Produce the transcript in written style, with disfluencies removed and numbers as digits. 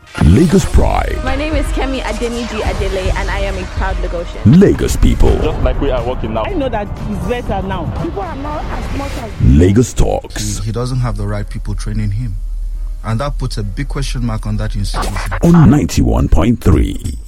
Lagos Pride. My name is Kemi Adeniji Adele, and I am a proud Lagosian. Lagos people. Just like we are working now. I know that it's better now. People are not as much as... Lagos Talks. He doesn't have the right people training him. And that puts a big question mark on that institution. On 91.3.